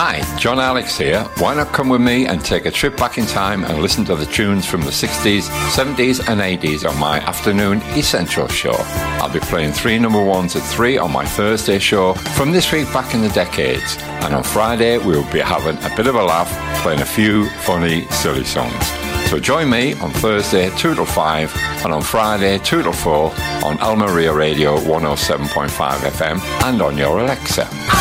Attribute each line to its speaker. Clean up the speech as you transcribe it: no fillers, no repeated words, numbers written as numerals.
Speaker 1: Hi, John Alex here. Why not come with me and take a trip back in time and listen to the tunes from the 60s, 70s and 80s on my afternoon Essential show. I'll be playing 3 number ones at 3 on my Thursday show from this week back in the decades. And on Friday, we'll be having a bit of a laugh, playing a few funny, silly songs. So join me on Thursday 2 till 5 and on Friday 2 till 4 on Almeria Radio 107.5 FM and on your Alexa.